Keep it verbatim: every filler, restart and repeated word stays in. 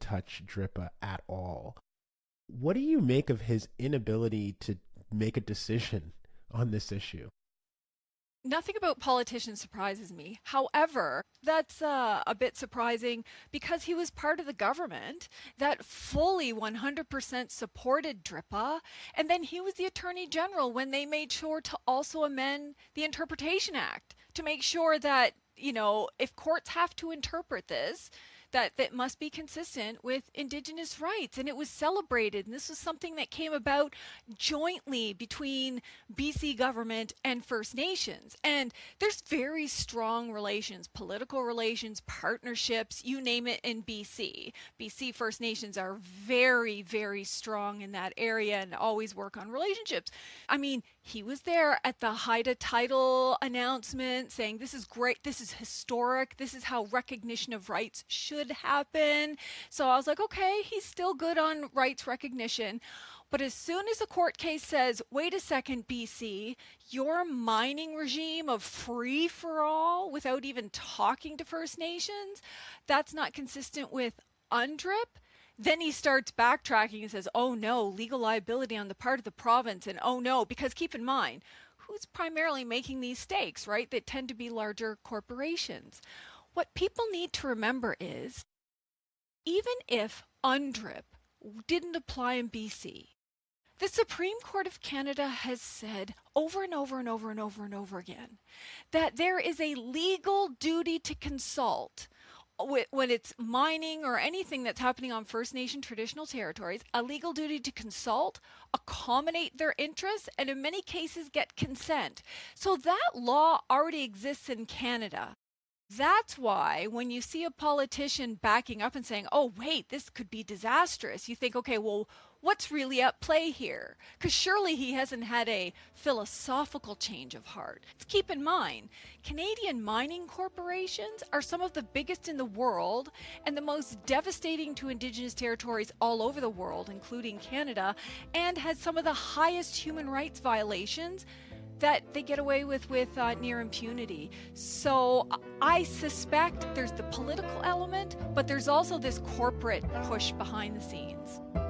touch Drippa at all. What do you make of his inability to make a decision on this issue? Nothing about politicians surprises me. However, that's uh, a bit surprising because he was part of the government that fully one hundred percent supported Drippa, and then he was the Attorney General when they made sure to also amend the Interpretation Act to make sure that, you know, if courts have to interpret this, that that must be consistent with Indigenous rights. And it was celebrated. And this was something that came about jointly between B C government and First Nations. And there's very strong relations, political relations, partnerships, you name it, in B C. B C First Nations are very, very strong in that area and always work on relationships. I mean, he was there at the Haida title announcement saying, this is great, this is historic, this is how recognition of rights should happen. So I was like, okay, he's still good on rights recognition. But as soon as a court case says, wait a second, B C, your mining regime of free for all without even talking to First Nations, that's not consistent with UNDRIP. Then he starts backtracking and says, oh no, legal liability on the part of the province. And oh no, because keep in mind, who's primarily making these stakes, right? That tend to be larger corporations. What people need to remember is, even if UNDRIP didn't apply in B C, the Supreme Court of Canada has said over and over and over and over and over again that there is a legal duty to consult when it's mining or anything that's happening on First Nation traditional territories, a legal duty to consult, accommodate their interests, and in many cases get consent. So that law already exists in Canada. That's why when you see a politician backing up and saying, oh, wait, this could be disastrous, you think, okay, well, what's really at play here? Because surely he hasn't had a philosophical change of heart. Let's keep in mind, Canadian mining corporations are some of the biggest in the world and the most devastating to Indigenous territories all over the world, including Canada, and has some of the highest human rights violations that they get away with with uh, near impunity. So I suspect there's the political element, but there's also this corporate push behind the scenes.